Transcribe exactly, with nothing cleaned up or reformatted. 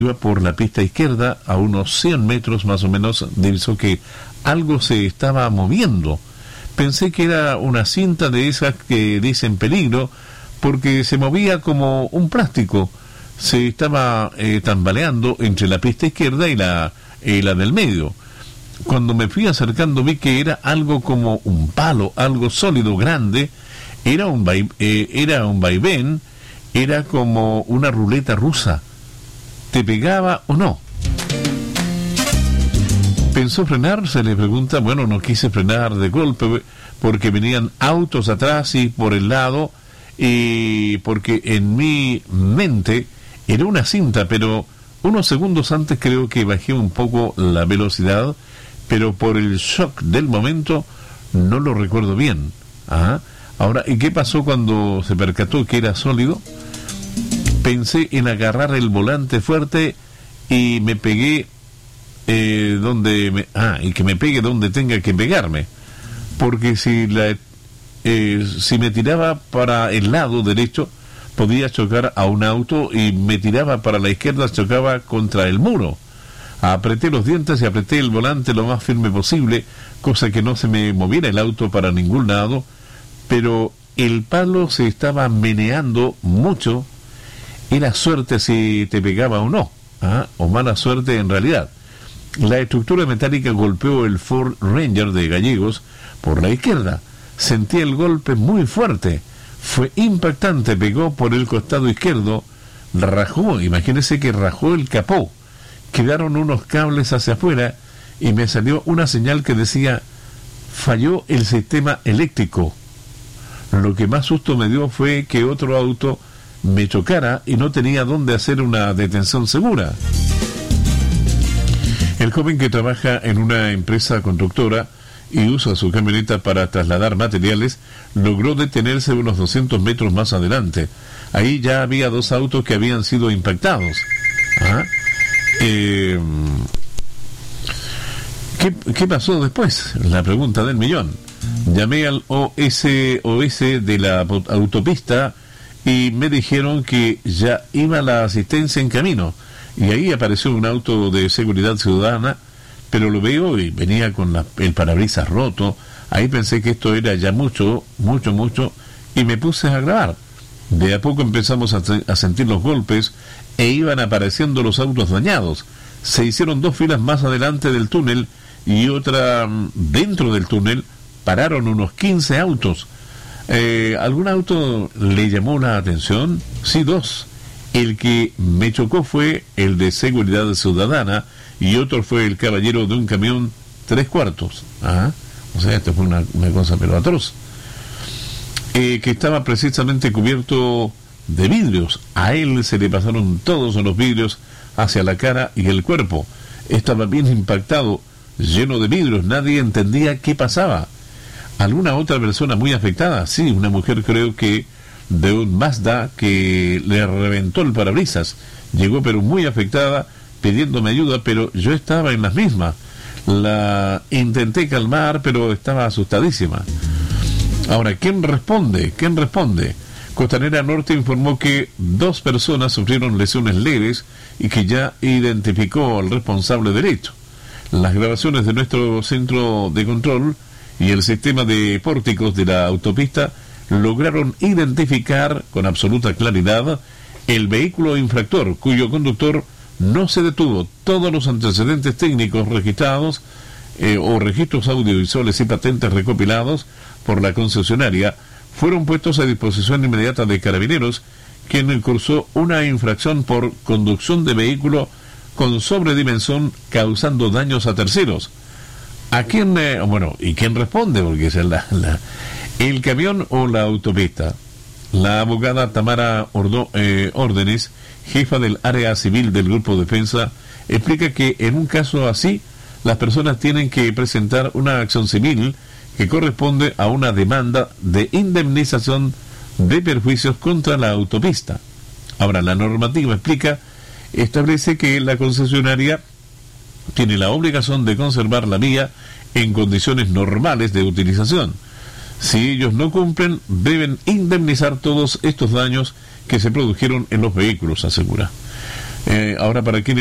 iba por la pista izquierda, a unos cien metros más o menos, divisó que algo se estaba moviendo. Pensé que era una cinta de esas que dicen peligro, porque se movía como un plástico. Se estaba eh, tambaleando entre la pista izquierda y la, eh, la del medio. Cuando me fui acercando vi que era algo como un palo, algo sólido, grande. Era un, vai, eh, era un vaivén, era como una ruleta rusa. ¿Te pegaba o no? ¿Pensó frenar? Se le pregunta. Bueno, no quise frenar de golpe porque venían autos atrás y por el lado, y porque en mi mente era una cinta, pero unos segundos antes creo que bajé un poco la velocidad, pero por el shock del momento no lo recuerdo bien. Ajá. Ahora, ¿y qué pasó cuando se percató que era sólido? Pensé en agarrar el volante fuerte y me pegué eh, donde me, ah y que me pegue donde tenga que pegarme, porque si la eh, si me tiraba para el lado derecho podía chocar a un auto, y me tiraba para la izquierda chocaba contra el muro. Apreté los dientes y apreté el volante lo más firme posible, cosa que no se me moviera el auto para ningún lado, pero el palo se estaba meneando mucho. Era suerte si te pegaba o no, ¿ah? O mala suerte en realidad. La estructura metálica golpeó el Ford Ranger de Gallegos por la izquierda. Sentí el golpe muy fuerte. Fue impactante, pegó por el costado izquierdo, rajó, imagínese que rajó el capó. Quedaron unos cables hacia afuera y me salió una señal que decía: falló el sistema eléctrico. Lo que más susto me dio fue que otro auto me chocara y no tenía dónde hacer una detención segura. El joven, que trabaja en una empresa constructora y usa su camioneta para trasladar materiales, logró detenerse unos doscientos metros más adelante. Ahí ya había dos autos que habían sido impactados. ¿Ah? Eh, ¿qué, ¿Qué pasó después? La pregunta del millón. Llamé al O S O S de la autopista y me dijeron que ya iba la asistencia en camino, y ahí apareció un auto de seguridad ciudadana, pero lo veo y venía con la, el parabrisas roto. Ahí pensé que esto era ya mucho, mucho, mucho, y me puse a grabar. De a poco empezamos a, a sentir los golpes e iban apareciendo los autos dañados. Se hicieron dos filas más adelante del túnel y otra dentro del túnel. Pararon unos quince autos. Eh, ¿Algún auto le llamó la atención? Sí, dos. El que me chocó fue el de seguridad ciudadana y otro fue el caballero de un camión tres cuartos. Ajá. O sea, esto fue una, una cosa pero atroz. Eh, que estaba precisamente cubierto de vidrios. A él se le pasaron todos los vidrios hacia la cara y el cuerpo. Estaba bien impactado, lleno de vidrios. Nadie entendía qué pasaba. ¿Alguna otra persona muy afectada? Sí, una mujer, creo que de un Mazda, que le reventó el parabrisas. Llegó pero muy afectada, pidiéndome ayuda, pero yo estaba en las mismas. La intenté calmar, pero estaba asustadísima. Ahora, ¿quién responde? ¿Quién responde? Costanera Norte informó que dos personas sufrieron lesiones leves y que ya identificó al responsable del hecho. Las grabaciones de nuestro centro de control y el sistema de pórticos de la autopista lograron identificar con absoluta claridad el vehículo infractor, cuyo conductor no se detuvo. Todos los antecedentes técnicos registrados eh, o registros audiovisuales y patentes recopilados por la concesionaria fueron puestos a disposición inmediata de Carabineros, quien cursó una infracción por conducción de vehículo con sobredimensión causando daños a terceros. ¿A quién, eh, bueno, y quién responde? Porque es la, la, el camión o la autopista. La abogada Tamara Ordo, eh, Órdenes, jefa del área civil del Grupo Defensa, explica que en un caso así, las personas tienen que presentar una acción civil que corresponde a una demanda de indemnización de perjuicios contra la autopista. Ahora, la normativa explica, establece que la concesionaria tiene la obligación de conservar la vía en condiciones normales de utilización. Si ellos no cumplen, deben indemnizar todos estos daños que se produjeron en los vehículos, asegura. Eh, ahora, ¿para qué